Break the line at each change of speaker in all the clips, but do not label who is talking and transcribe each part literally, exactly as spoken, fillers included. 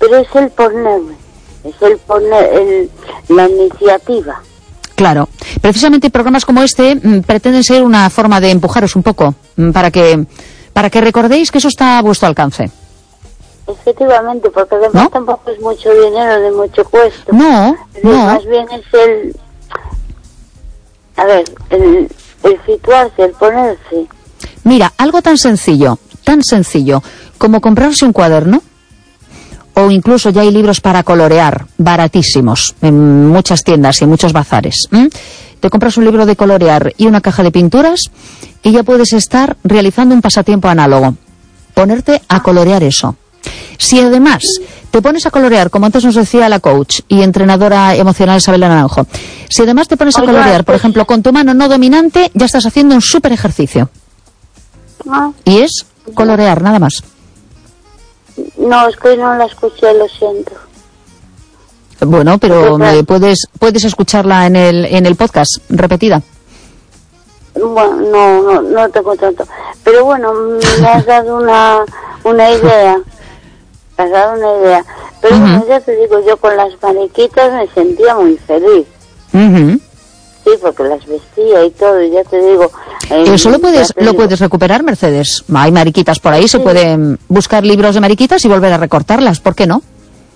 pero es el ponerme, es el poner, el, la iniciativa.
Claro, precisamente programas como este m, pretenden ser una forma de empujaros un poco, m, para que para que recordéis que eso está a vuestro alcance.
Efectivamente, porque además ¿no? tampoco es mucho dinero, de mucho cuesta.
No,
es
no.
Más bien es el, a ver, el, el situarse, el ponerse.
Mira, algo tan sencillo, tan sencillo, como comprarse un cuaderno, o incluso ya hay libros para colorear, baratísimos, en muchas tiendas y en muchos bazares. ¿Mm? Te compras un libro de colorear y una caja de pinturas y ya puedes estar realizando un pasatiempo análogo. Ponerte a colorear eso. Si además te pones a colorear, como antes nos decía la coach y entrenadora emocional Isabel Naranjo, si además te pones a colorear, por ejemplo, con tu mano no dominante, ya estás haciendo un súper ejercicio. Y es colorear, nada más.
No, es que no la escuché, lo siento.
Bueno, pero eh, puedes puedes escucharla en el en el podcast, repetida.
Bueno, no, no, no tengo tanto. Pero bueno, me has dado una, una idea. Me has dado una idea. Pero uh-huh. bueno, ya te digo, yo con las mariquitas me sentía muy feliz.
Uh-huh.
Sí, porque las vestía y todo, y ya te digo... Eh,
Eso lo puedes
te
lo
digo.
puedes recuperar, Mercedes. Hay mariquitas por ahí, sí. Se pueden buscar libros de mariquitas y volver a recortarlas, ¿por qué no?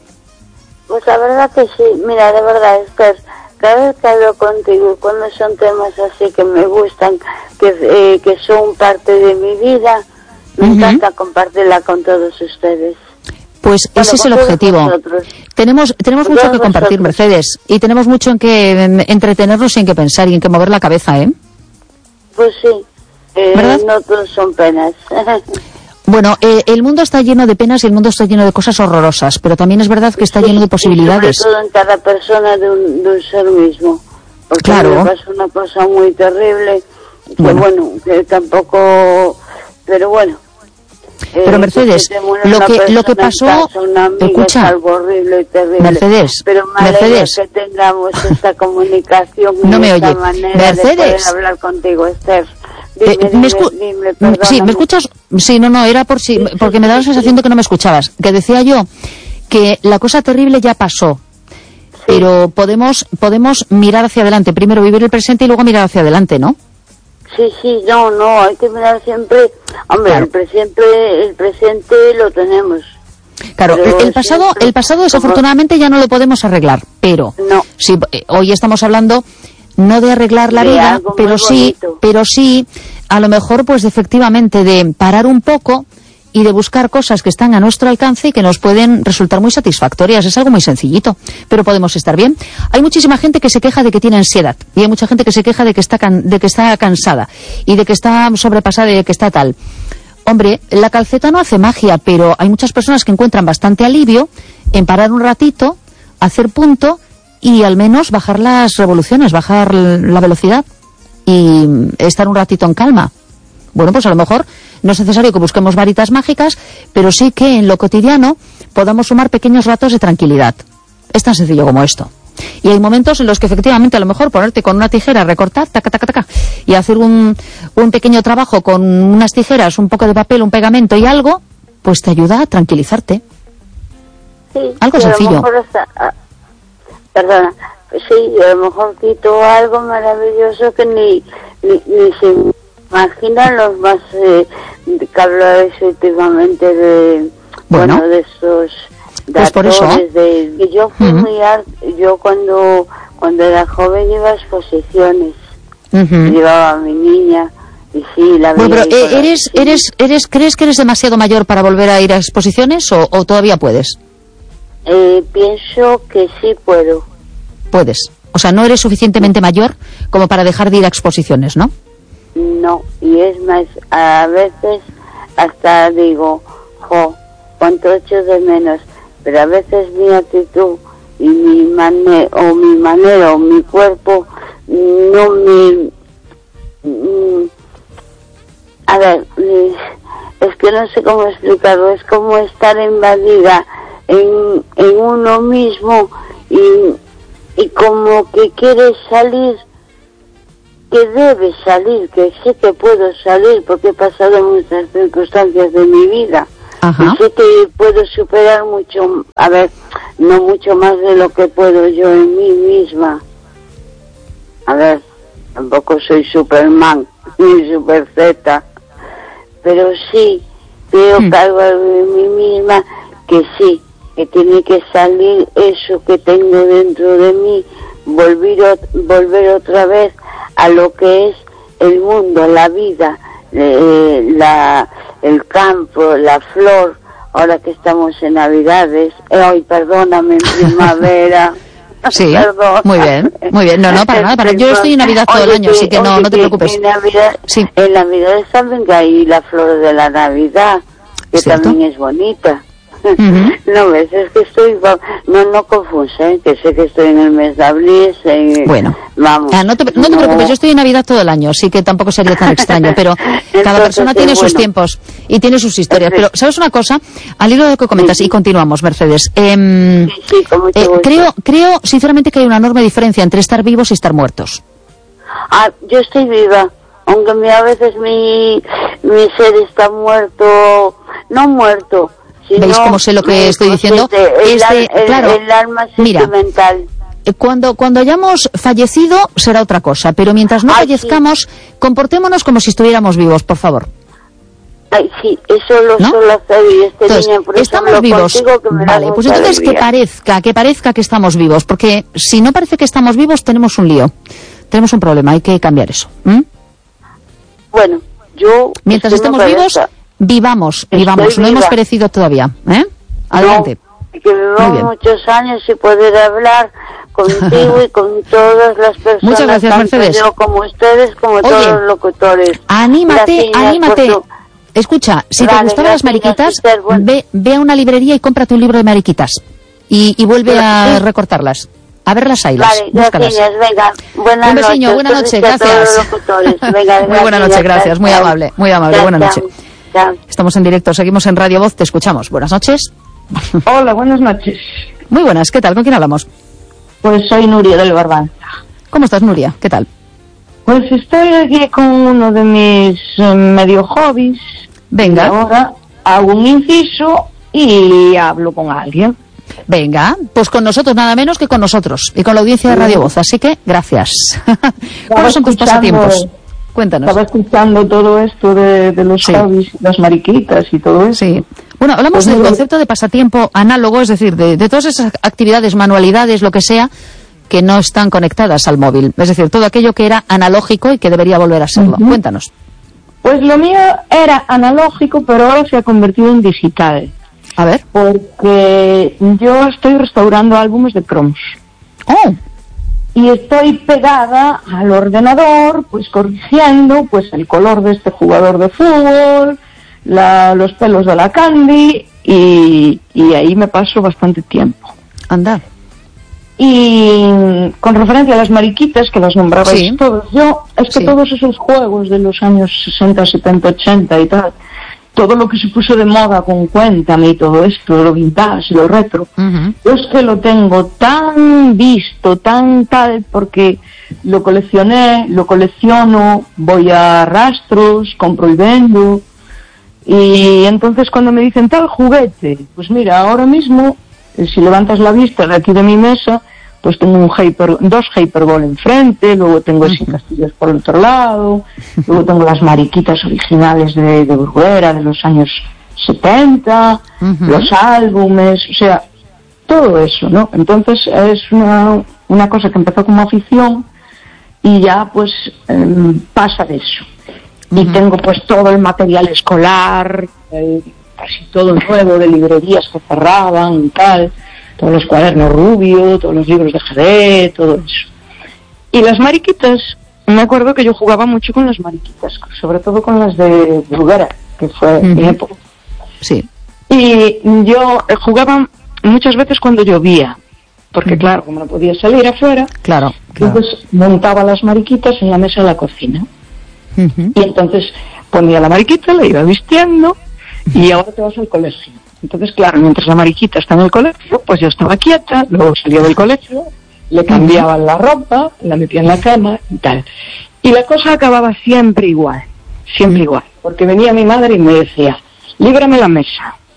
Pues la verdad que sí, mira, de verdad, Esther, cada vez que hablo contigo, cuando son temas así que me gustan, que, eh, que son parte de mi vida, me uh-huh. encanta compartirla con todos ustedes.
Pues bueno, ese es el objetivo. Vosotros. Tenemos tenemos mucho que compartir, vosotros. Mercedes, y tenemos mucho en que en, entretenernos y en que pensar y en que mover la cabeza, ¿eh?
Pues sí, eh, no todos son penas.
Bueno, eh, el mundo está lleno de penas y el mundo está lleno de cosas horrorosas, pero también es verdad que está sí, lleno de posibilidades.
Sobre todo en cada persona de un, de un ser mismo. Porque
claro.
Es una cosa muy terrible, que bueno, bueno que tampoco... Pero bueno.
Pero
eh,
Mercedes, lo que lo que pasó, escucha,
algo horrible y terrible.
Mercedes,
pero me
Mercedes,
que tengamos esta comunicación y
no me
esta
oye,
manera
Mercedes,
de poder hablar contigo, Esther. Dime,
eh,
dime,
me escu
dime,
sí, ¿me escuchas? Sí, no, no, era por si, sí, porque sí, me daba la sensación sí. de que no me escuchabas. Que decía yo que la cosa terrible ya pasó, sí. pero podemos podemos mirar hacia adelante. Primero vivir el presente y luego mirar hacia adelante, ¿no?
Sí, sí, no, no, hay que mirar siempre, hombre, claro. el presente, el presente lo tenemos.
Claro, el, el pasado, siempre, el pasado desafortunadamente como... ya no lo podemos arreglar, pero
no.
si eh, hoy estamos hablando no de arreglar la de vida, pero sí, pero sí, a lo mejor pues efectivamente de parar un poco y de buscar cosas que están a nuestro alcance y que nos pueden resultar muy satisfactorias. Es algo muy sencillito, pero podemos estar bien. Hay muchísima gente que se queja de que tiene ansiedad y hay mucha gente que se queja de que está can de que está cansada y de que está sobrepasada y de que está tal. Hombre, la calceta no hace magia, pero hay muchas personas que encuentran bastante alivio en parar un ratito, hacer punto y al menos bajar las revoluciones, bajar la velocidad y estar un ratito en calma. Bueno, pues a lo mejor no es necesario que busquemos varitas mágicas, pero sí que en lo cotidiano podamos sumar pequeños ratos de tranquilidad. Es tan sencillo como esto. Y hay momentos en los que efectivamente a lo mejor ponerte con una tijera, recortar, taca, taca, taca, y hacer un, un pequeño trabajo con unas tijeras, un poco de papel, un pegamento y algo, pues te ayuda a tranquilizarte.
Sí,
algo sencillo.
A lo mejor hasta, ah, perdona, sí, a lo mejor quito algo maravilloso que ni, ni, ni se imaginan los más eh, que habláis últimamente de, bueno, bueno de esos
pues por eso
de, de yo fui uh-huh. muy art, yo cuando cuando era joven iba a exposiciones, uh-huh. llevaba a mi niña y sí la
bueno,
veía.
Pero eres la... eres eres crees que eres demasiado mayor para volver a ir a exposiciones o, o todavía puedes?
Eh, pienso que sí puedo.
Puedes, o sea, no eres suficientemente mayor como para dejar de ir a exposiciones, ¿no?
No, y es más, a veces hasta digo, jo, cuánto echo de menos, pero a veces mi actitud y mi manera, o mi manera, o mi cuerpo, no me... Mm, a ver, es que no sé cómo explicarlo, es como estar invadida en, en uno mismo y, y como que quieres salir, que debe salir, que sé que puedo salir porque he pasado muchas circunstancias de mi vida. Ajá. Y sé que puedo superar mucho, a ver, no mucho más de lo que puedo yo en mí misma. A ver, tampoco soy Superman ni Super Z, pero sí veo mm. algo en mí misma que sí, que tiene que salir eso que tengo dentro de mí, volver, volver otra vez a lo que es el mundo, la vida, eh, la, el campo, la flor, ahora que estamos en Navidades, eh, ay, perdóname, en primavera.
Sí, perdón. Muy bien, muy bien. No, no, para nada. Para... Yo estoy en Navidad todo oye, el año, así que no, no te preocupes.
En Navidad,
sí.
en Navidad también hay la flor de la Navidad, que ¿cierto? También es bonita. Uh-huh. No ves, es que estoy, no, no confusa, ¿eh? Que sé que estoy en el mes de abril. Eh,
bueno,
vamos.
Ah, no, te, no te no. preocupes, yo estoy en Navidad todo el año, así que tampoco sería tan extraño, pero entonces, cada persona tiene bueno. sus tiempos y tiene sus historias. Pero, ¿sabes una cosa? Al hilo de lo que comentas, sí, sí. y continuamos, Mercedes. Eh,
sí, sí, con mucho
eh,
gusto.
creo, creo, sinceramente, que hay una enorme diferencia entre estar vivos y estar muertos.
Ah, yo estoy viva, aunque mi, a veces mi, mi ser está muerto, no muerto. Si
¿Veis
no,
cómo sé lo que estoy diciendo?
El,
este,
el,
claro,
el alma sentimental.
Mira, cuando, cuando hayamos fallecido será otra cosa, pero mientras no Ay, fallezcamos, sí. comportémonos como si estuviéramos vivos, por favor.
Ay, sí, eso lo ¿no? suelo hacer y este
entonces,
niño, por
estamos
eso
vivos.
Que me
vale, pues entonces que parezca, que parezca que estamos vivos, porque si no parece que estamos vivos, tenemos un lío, tenemos un problema, hay que cambiar eso. ¿Mm?
Bueno, yo...
Mientras estemos vivos... Vivamos, Estoy vivamos, viva. No hemos perecido todavía, ¿eh? Adelante.
No, que vivamos muchos años y poder hablar contigo y con todas las personas.
Muchas gracias, Mercedes.
Yo, como ustedes, como Oye, todos los locutores.
Anímate, gracias, anímate. Tu... Escucha, si vale, te gustaban las mariquitas, bueno. ve, ve a una librería y cómprate un libro de mariquitas. Y, y vuelve Pero, a sí. recortarlas. A ver las ailas.
Vale, gracias, venga. Buenas
un besiño,
noches,
buena noche, gracias.
Venga,
muy buena noche, gracias, muy amable, muy amable, buena noche. Estamos en directo, seguimos en Radio Voz, te escuchamos. Buenas noches.
Hola, buenas noches.
Muy buenas, ¿qué tal? ¿Con quién hablamos?
Pues soy Nuria del Barbanza.
¿Cómo estás, Nuria? ¿Qué tal?
Pues estoy aquí con uno de mis eh, medio hobbies.
Venga.
Y ahora hago un inciso y hablo con alguien.
Venga, pues con nosotros nada menos que con nosotros y con la audiencia de Radio Voz, así que gracias. ¿Cuáles son tus pasatiempos? Cuéntanos.
Estaba escuchando todo esto de, de los sí. hobbies, las mariquitas y todo eso.
Sí. Bueno, hablamos pues del concepto de pasatiempo análogo, es decir, de, de todas esas actividades, manualidades, lo que sea, que no están conectadas al móvil. Es decir, todo aquello que era analógico y que debería volver a serlo. Uh-huh. Cuéntanos.
Pues lo mío era analógico, pero ahora se ha convertido en digital.
A ver.
Porque yo estoy restaurando álbumes de cromos.
Oh.
Y estoy pegada al ordenador, pues corrigiendo pues el color de este jugador de fútbol, la, los pelos de la Candy, y, y ahí me paso bastante tiempo.
Anda.
Y con referencia a las mariquitas, que las nombrabais
sí.
todos, yo, es que sí. todos esos juegos de los años sesenta, setenta, ochenta y tal, todo lo que se puso de moda con Cuéntame y todo esto, lo vintage, lo retro, uh-huh. yo es que lo tengo tan visto, tan tal, porque lo coleccioné, lo colecciono, voy a rastros, compro y vendo, y entonces cuando me dicen tal juguete, pues mira, ahora mismo, si levantas la vista de aquí de mi mesa, pues tengo un hyper, dos Hyperball enfrente, luego tengo ese castillos por el otro lado, luego tengo las mariquitas originales de, de Bruguera de los años setenta, uh-huh. los álbumes, o sea, todo eso, ¿no? Entonces es una, una cosa que empezó como afición y ya pues eh, pasa de eso. Uh-huh. Y tengo pues todo el material escolar, eh, casi todo nuevo de librerías que cerraban y tal, todos los cuadernos Rubio, todos los libros de G D, todo eso. Y las mariquitas, me acuerdo que yo jugaba mucho con las mariquitas, sobre todo con las de Bruguera, que fue uh-huh. mi época.
Sí.
Y yo jugaba muchas veces cuando llovía, porque uh-huh. claro, como no podía salir afuera,
claro, claro.
entonces montaba las mariquitas en la mesa de la cocina. Uh-huh. Y entonces ponía la mariquita, la iba vistiendo, y ahora te vas al colegio. Entonces, claro, mientras la mariquita está en el colegio, pues yo estaba quieta, luego salía del colegio, le cambiaban la ropa, la metía en la cama y tal. Y la cosa acababa siempre igual, siempre igual, porque venía mi madre y me decía, líbrame la mesa,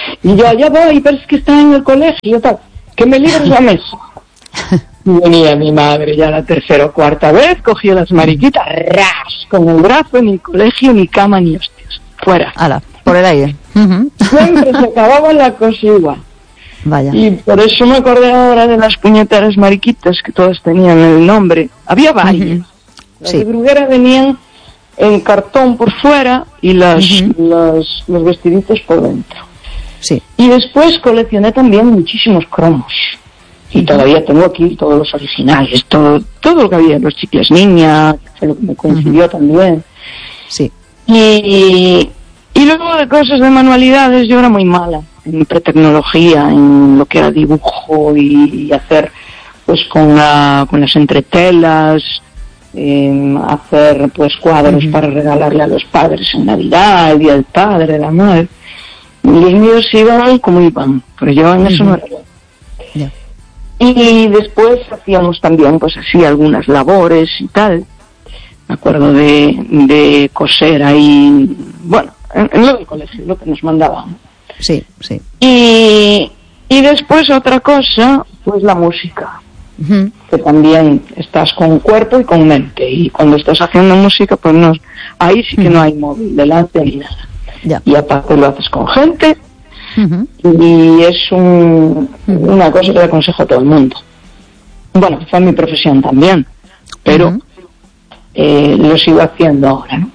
Y yo, ya voy, pero es que está en el colegio, tal, que me libres la mesa. Y venía mi madre ya la tercera o cuarta vez, cogía las mariquitas, ras, con el brazo, ni colegio, ni cama, ni hostias. Fuera.
Ala, por el aire. Uh-huh.
Siempre se acababa la cosa igual.
Vaya.
Y por eso me acordé ahora de las puñeteras mariquitas, que todas tenían el nombre. Había varias. Uh-huh. Las sí. de Bruguera venían en cartón por fuera y las, uh-huh. las, los vestiditos por dentro.
Sí.
Y después coleccioné también muchísimos cromos. Y todavía tengo aquí todos los originales, todo todo lo que había, los chicles niña, que fue lo que me coincidió uh-huh. también.
Sí.
Y, y luego de cosas de manualidades, yo era muy mala en pretecnología, en lo que era dibujo y, y hacer pues con la con las entretelas, eh, hacer pues cuadros uh-huh. para regalarle a los padres en Navidad, el Día del Padre, la Madre. Y los míos iban como iban, pero yo en uh-huh. eso no era bueno. Yeah. Y después hacíamos también, pues así, algunas labores y tal. Me acuerdo de, de coser ahí, bueno, en, en lo del colegio, lo que nos mandaban.
Sí, sí.
Y, y después otra cosa, pues la música. Uh-huh. Que también estás con cuerpo y con mente. Y cuando estás haciendo música, pues no, ahí sí que uh-huh. no hay móvil delante ni nada.
Yeah.
Y aparte lo haces con gente.
Uh-huh.
Y es un, una cosa que le aconsejo a todo el mundo. Bueno, fue mi profesión también, pero uh-huh. eh, lo sigo haciendo ahora, ¿no?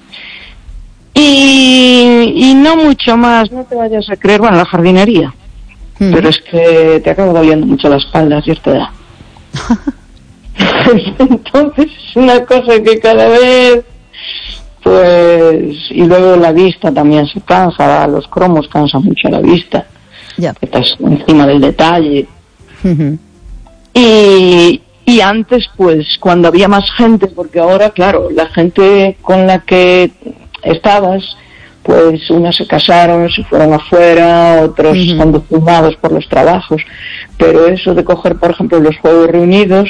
Y, y no mucho más, no te vayas a creer, bueno, la jardinería, uh-huh. pero es que te acabo doliendo mucho la espalda a cierta edad. Entonces es una cosa que cada vez... Pues, y luego la vista también se cansa, los cromos cansan mucho la vista.
Ya.
Que estás encima del detalle.
Uh-huh.
Y, y antes, pues, cuando había más gente, porque ahora, claro, la gente con la que estabas, pues, unas se casaron, se fueron afuera, otros uh-huh. están desfumados por los trabajos. Pero eso de coger, por ejemplo, los Juegos Reunidos,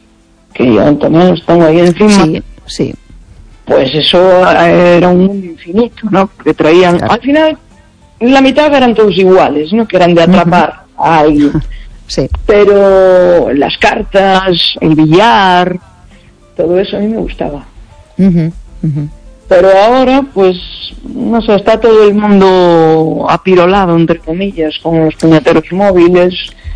que yo también los tengo ahí encima.
Sí, sí.
Pues eso era un mundo infinito, ¿no? Porque traían, claro. Al final, la mitad eran todos iguales, ¿no? Que eran de atrapar uh-huh. a alguien.
Sí.
Pero las cartas, el billar, todo eso a mí me gustaba.
Uh-huh. Uh-huh.
Pero ahora, pues, no sé, está todo el mundo apirolado, entre comillas, con los puñeteros móviles.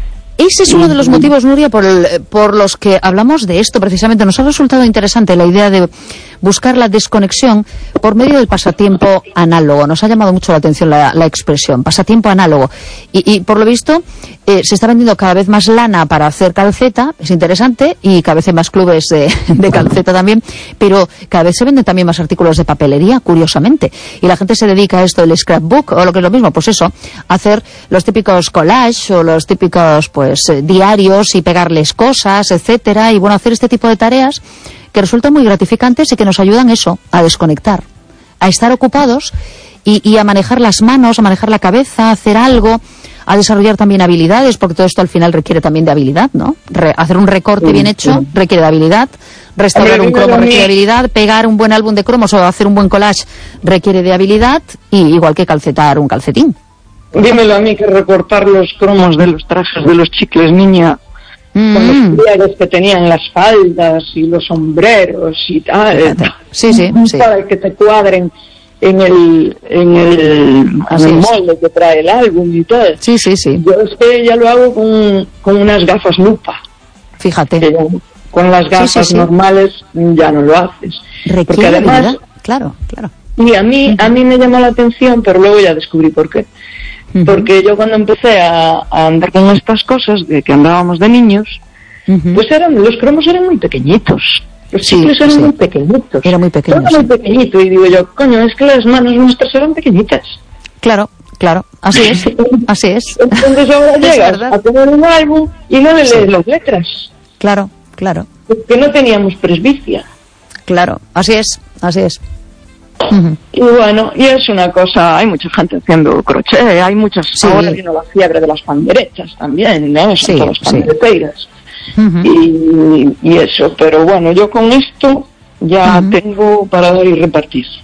Ese es uno de los motivos, Nuria, por, el, por los que hablamos de esto precisamente. Nos ha resultado interesante la idea de buscar la desconexión por medio del pasatiempo análogo. Nos ha llamado mucho la atención la, la expresión, pasatiempo análogo. Y, y por lo visto, eh, se está vendiendo cada vez más lana para hacer calceta, es interesante, y cada vez hay más clubes de, de calceta también, pero cada vez se venden también más artículos de papelería, curiosamente. Y la gente se dedica a esto, el scrapbook, o lo que es lo mismo, pues eso, hacer los típicos collages o los típicos, pues, eh, diarios y pegarles cosas, etcétera, y bueno, hacer este tipo de tareas que resultan muy gratificantes y que nos ayudan eso, a desconectar, a estar ocupados y, y a manejar las manos, a manejar la cabeza, a hacer algo, a desarrollar también habilidades, porque todo esto al final requiere también de habilidad, ¿no? Re- hacer un recorte sí, bien hecho sí. requiere de habilidad, restaurar un cromo requiere de habilidad, pegar un buen álbum de cromos o hacer un buen collage requiere de habilidad, y igual que calcetar un calcetín.
Dímelo a mí, que recortar los cromos de los trajes de los chicles niña, mm. con los pliegues que tenían las faldas y los sombreros y tal,
sí, sí, sí.
para que te cuadren en el en el, en el molde que trae el álbum y tal.
Sí, sí, sí.
Yo es que ya lo hago con, con unas gafas lupa.
Fíjate.
Que con las gafas sí, sí, sí. normales ya no lo haces.
Requiere
porque además,
habilidad. Claro, claro.
Y a mí, a mí me llamó la atención, pero luego ya descubrí por qué. Uh-huh. Porque yo cuando empecé a, a andar con estas cosas, de que andábamos de niños, uh-huh. pues eran, los cromos eran muy pequeñitos. Los
sí,
chicles eran
sí.
muy pequeñitos.
Era muy pequeño.
Todo sí. muy pequeñito. Y digo yo, coño, es que las manos nuestras eran pequeñitas.
Claro, claro. Así es. Así es.
Entonces ahora llegas a tener un álbum y no le lees sí. las letras.
Claro, claro.
Porque no teníamos presbicia.
Claro, así es, así es.
Uh-huh. Y bueno, y es una cosa, hay mucha gente haciendo crochet, hay muchas, sí. ahora vino la fiebre de las panderechas también, ¿no? Son
sí,
todas pandereteiras.
Sí. Uh-huh.
y, y eso, pero bueno, yo con esto ya uh-huh. tengo para dar y repartir.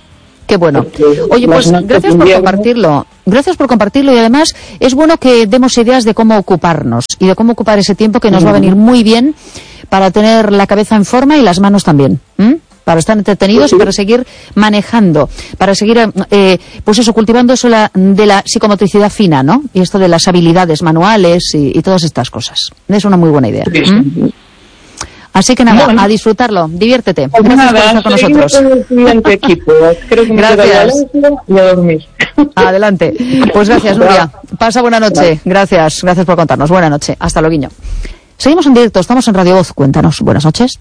Qué bueno. Oye, pues gracias por compartirlo. Gracias por compartirlo y además es bueno que demos ideas de cómo ocuparnos y de cómo ocupar ese tiempo que nos va a venir muy bien para tener la cabeza en forma y las manos también. ¿m? Para estar entretenidos y para seguir manejando, para seguir, eh, pues eso, cultivando eso la, de la psicomotricidad fina, ¿no? Y esto de las habilidades manuales y, y todas estas cosas. Es una muy buena idea. ¿m? Así que nada, bueno, a disfrutarlo, diviértete.
Pues
gracias
nada,
por estar con nosotros.
Con el siguiente equipo. Creo que me
gracias.
Y a dormir.
Adelante. Pues gracias, Nuria. Pasa buena noche. Gracias, gracias por contarnos. Buena noche. Hasta luego. Seguimos en directo, estamos en Radio Voz. Cuéntanos. Buenas noches.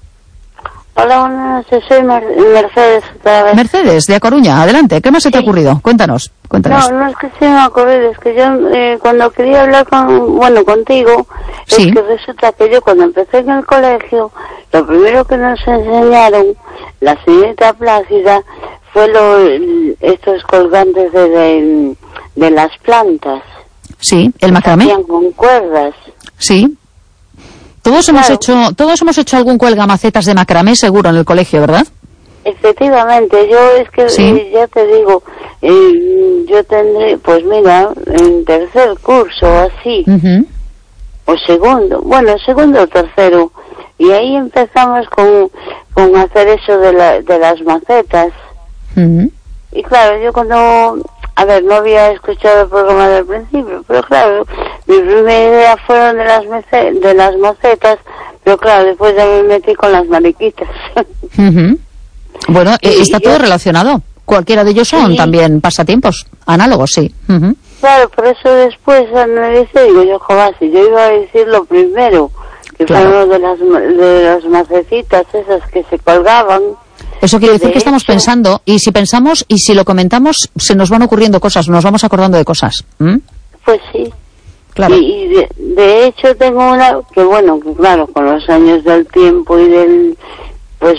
Hola, buenas noches. Soy Mer Mercedes. Otra vez.
Mercedes, de A Coruña. Adelante. ¿Qué más se te ha ocurrido? Cuéntanos. Cuéntanos.
No, no es que se me ocurrido, es que yo eh, cuando quería hablar con, bueno, contigo,
sí.
es que resulta que yo cuando empecé en el colegio, lo primero que nos enseñaron, la señorita Plácida, fue lo, estos colgantes de, de, de las plantas.
Sí, el macramé.
Que hacían con cuerdas.
Sí. Todos claro. hemos hecho, todos hemos hecho algún cuelgamacetas de macramé seguro en el colegio, ¿verdad?
Efectivamente, yo es que ¿sí? eh, ya te digo, eh, yo tendré, pues mira, en tercer curso, así, uh-huh. o segundo, bueno, segundo o tercero, y ahí empezamos con, con hacer eso de, la, de las macetas. Uh-huh. Y claro, yo cuando, a ver, no había escuchado el programa del principio, pero claro, mi primera idea fueron de las, mece, de las macetas, pero claro, después ya me metí con las mariquitas.
Uh-huh. Bueno, eh, está todo relacionado. Cualquiera de ellos son sí. también pasatiempos análogos, sí. Uh-huh.
Claro, por eso después me dice, digo yo, joder, si yo iba a decir lo primero, que claro. fue uno de las, de las macecitas esas que se colgaban.
Eso quiere decir
de
que estamos
hecho,
pensando, y si pensamos, y si lo comentamos, se nos van ocurriendo cosas, nos vamos acordando de cosas. ¿Mm?
Pues sí.
Claro.
Y, y de, de hecho tengo una, que bueno, que claro, con los años del tiempo y del, pues...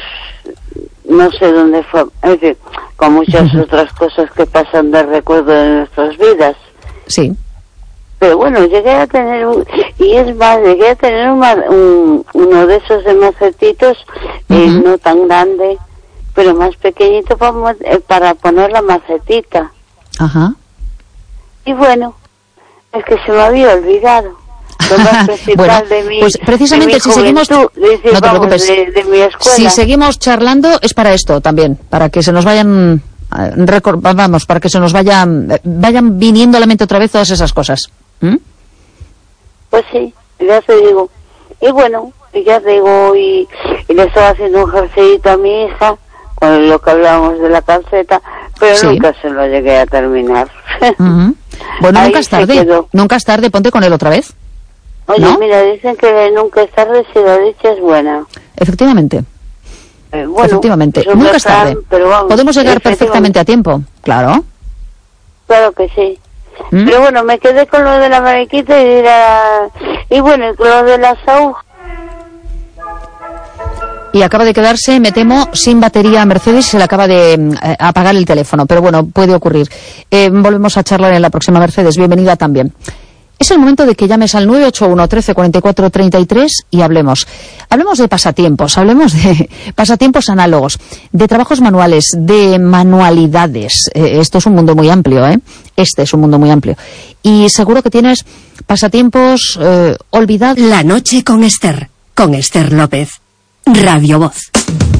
no sé dónde fue, es decir, con muchas uh-huh. otras cosas que pasan de recuerdo de nuestras vidas.
Sí.
Pero bueno, llegué a tener, un, y es más, llegué a tener una, un, uno de esos de macetitos, uh-huh. eh, no tan grande, pero más pequeñito para, eh, para poner la macetita.
Ajá. Uh-huh.
Y bueno, es que se me había olvidado. Lo más principal
bueno,
de mi,
pues precisamente
de mi
si seguimos
decir,
no te
vamos,
preocupes
de, de mi escuela.
Si seguimos charlando es para esto también, para que se nos vayan vamos, para que se nos vayan vayan viniendo a la mente otra vez todas esas cosas. ¿Mm?
Pues sí, ya te digo. Y bueno, ya te digo, y, y le estaba haciendo un jerseyito a mi hija con lo que hablábamos de la calceta, pero sí. nunca se lo llegué a terminar.
Uh-huh. Bueno, nunca es tarde, nunca es tarde, ponte con él otra vez.
Oye, ¿no? Mira, dicen que nunca es tarde si la dicha es buena.
Efectivamente.
Eh, bueno,
efectivamente, nunca es tarde.
Pero vamos,
podemos llegar perfectamente a tiempo, claro.
Claro que sí.
¿Mm?
Pero bueno, me quedé con lo de la mariquita y, la... y bueno, y con lo de las agujas.
Y acaba de quedarse, me temo, sin batería a Mercedes, se le acaba de eh, apagar el teléfono, pero bueno, puede ocurrir. Eh, volvemos a charlar en la próxima, Mercedes, bienvenida también. Es el momento de que llames al nueve ocho uno, trece, cuarenta y cuatro, treinta y tres y hablemos. Hablemos de pasatiempos, hablemos de pasatiempos análogos, de trabajos manuales, de manualidades. Eh, esto es un mundo muy amplio, ¿eh? Este es un mundo muy amplio. Y seguro que tienes pasatiempos eh, olvidados.
La noche con Esther, con Esther López. Radio Voz.